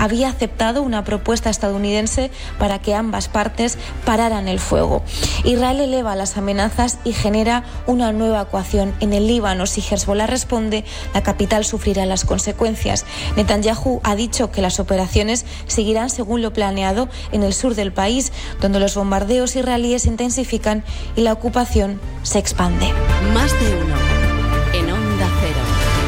había aceptado una propuesta estadounidense para que ambas partes pararan el fuego. Israel eleva las amenazas y genera una nueva ecuación en el Líbano. Si Hezbollah responde, la capital sufrirá las consecuencias. Netanyahu ha dicho que las operaciones seguirán según lo planeado en el sur del país, donde los bombardeos israelíes se intensifican y la ocupación se expande. Más de uno en Onda Cero.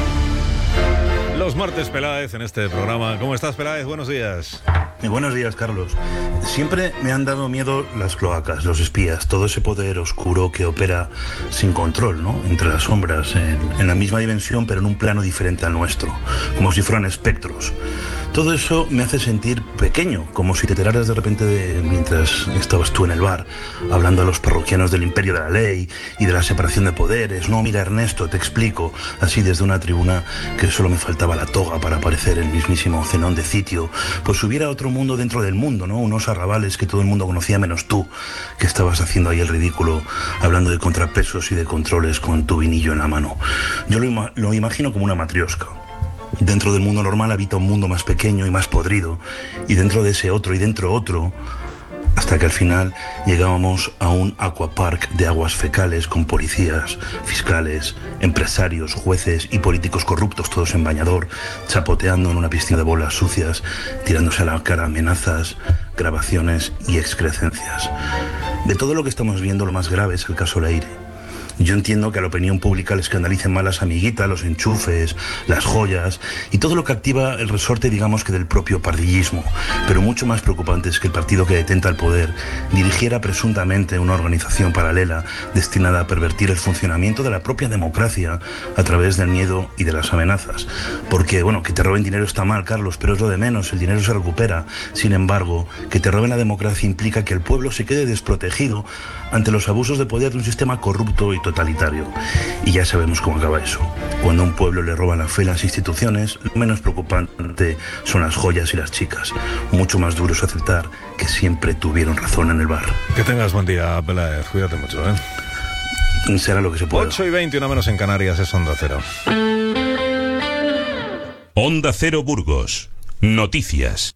Los martes, Peláez, en este programa. ¿Cómo estás, Peláez? Buenos días. Buenos días, Carlos. Siempre me han dado miedo las cloacas, los espías, todo ese poder oscuro que opera sin control, ¿no? Entre las sombras, en la misma dimensión, pero en un plano diferente al nuestro, como si fueran espectros. Todo eso me hace sentir pequeño, como si te enteraras de repente mientras estabas tú en el bar, hablando a los parroquianos del imperio de la ley y de la separación de poderes. No, mira, Ernesto, te explico, así desde una tribuna que solo me faltaba la toga para parecer el mismísimo Zenón de Citio. Pues hubiera otro mundo dentro del mundo, ¿no? Unos arrabales que todo el mundo conocía menos tú, que estabas haciendo ahí el ridículo, hablando de contrapesos y de controles con tu vinillo en la mano. Yo lo imagino como una matrioska. Dentro del mundo normal habita un mundo más pequeño y más podrido, y dentro de ese otro y dentro otro, hasta que al final llegábamos a un aquapark de aguas fecales con policías, fiscales, empresarios, jueces y políticos corruptos, todos en bañador, chapoteando en una piscina de bolas sucias, tirándose a la cara amenazas, grabaciones y excrecencias. De todo lo que estamos viendo, lo más grave es el caso Leire. Yo entiendo que a la opinión pública le escandalicen más las amiguitas, los enchufes, las joyas y todo lo que activa el resorte, digamos que del propio pardillismo. Pero mucho más preocupante es que el partido que detenta el poder dirigiera presuntamente una organización paralela destinada a pervertir el funcionamiento de la propia democracia a través del miedo y de las amenazas. Porque, bueno, que te roben dinero está mal, Carlos, pero es lo de menos, el dinero se recupera. Sin embargo, que te roben la democracia implica que el pueblo se quede desprotegido ante los abusos de poder de un sistema corrupto y totalitario. Y ya sabemos cómo acaba eso. Cuando a un pueblo le roban la fe en las instituciones, lo menos preocupante son las joyas y las chicas. Mucho más duro es aceptar que siempre tuvieron razón en el bar. Que tengas buen día, Peláez. Cuídate mucho, ¿eh? Será lo que se pueda. 8:20, una menos en Canarias, es Onda Cero. Onda Cero Burgos. Noticias.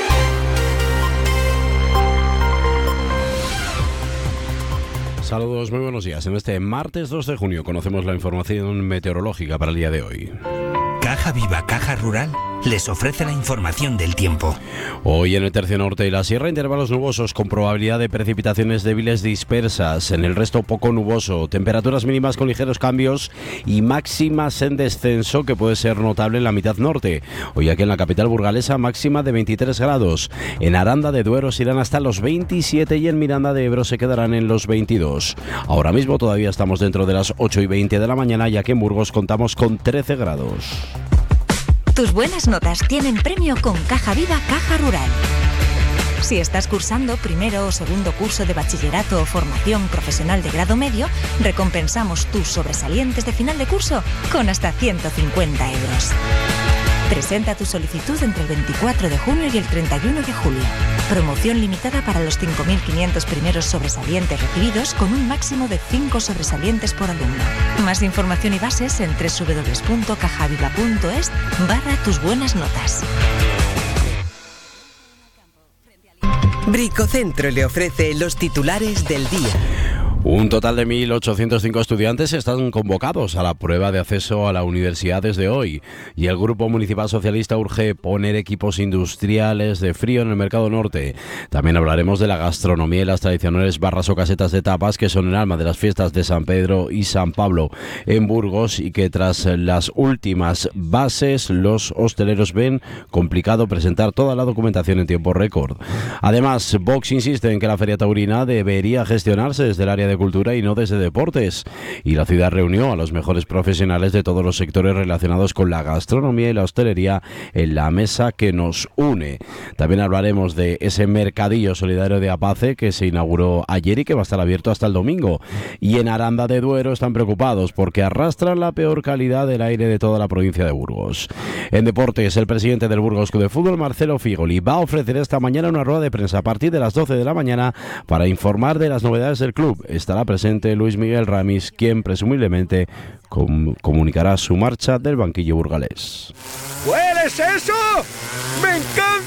Saludos, muy buenos días. En este martes 2 de junio conocemos la información meteorológica para el día de hoy. Caja Viva, Caja Rural, les ofrece la información del tiempo. Hoy en el tercio norte y la sierra, intervalos nubosos con probabilidad de precipitaciones débiles dispersas. En el resto poco nuboso. Temperaturas mínimas con ligeros cambios y máximas en descenso que puede ser notable en la mitad norte. Hoy aquí en la capital burgalesa máxima de 23 grados. En Aranda de Duero se irán hasta los 27 y en Miranda de Ebro se quedarán en los 22. Ahora mismo todavía estamos dentro de las 8:20 de la mañana y aquí en Burgos contamos con 13 grados. Tus buenas notas tienen premio con Caja Viva, Caja Rural. Si estás cursando primero o segundo curso de bachillerato o formación profesional de grado medio, recompensamos tus sobresalientes de final de curso con hasta 150 euros. Presenta tu solicitud entre el 24 de junio y el 31 de julio. Promoción limitada para los 5.500 primeros sobresalientes recibidos con un máximo de 5 sobresalientes por alumno. Más información y bases en www.cajaviva.es/tus buenas notas. Bricocentro le ofrece los titulares del día. Un total de 1.805 estudiantes están convocados a la prueba de acceso a la universidad desde hoy y el Grupo Municipal Socialista urge poner equipos industriales de frío en el mercado norte. También hablaremos de la gastronomía y las tradicionales barras o casetas de tapas que son el alma de las fiestas de San Pedro y San Pablo en Burgos y que tras las últimas bases los hosteleros ven complicado presentar toda la documentación en tiempo récord. Además, Vox insiste en que la Feria Taurina debería gestionarse desde el área de cultura y no desde deportes, y la ciudad reunió a los mejores profesionales de todos los sectores relacionados con la gastronomía y la hostelería en la mesa que nos une. También hablaremos de ese mercadillo solidario de Apace que se inauguró ayer y que va a estar abierto hasta el domingo, y en Aranda de Duero están preocupados porque arrastran la peor calidad del aire de toda la provincia de Burgos. En deportes, el presidente del Burgos Club de Fútbol, Marcelo Figoli, va a ofrecer esta mañana una rueda de prensa a partir de las 12 de la mañana para informar de las novedades del club. Estará presente Luis Miguel Ramis, quien presumiblemente comunicará su marcha del banquillo burgalés. ¿Cuál es eso? ¡Me encanta!